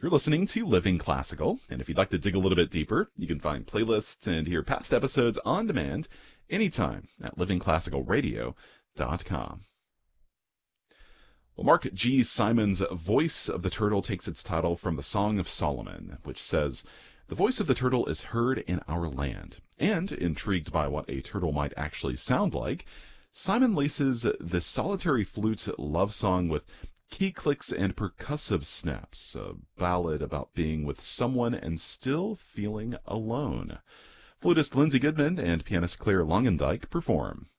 You're listening to Living Classical, and if you'd like to dig a little bit deeper, you can find playlists and hear past episodes on demand anytime at livingclassicalradio.com. Well, Mark G. Simon's Voice of the Turtle takes its title from the Song of Solomon, which says, "The voice of the turtle is heard in our land." And, intrigued by what a turtle might actually sound like, Simon laces this solitary flute love song with key clicks and percussive snaps, a ballad about being with someone and still feeling alone. Flutist Lindsey Goodman and pianist Claire Longendijk perform.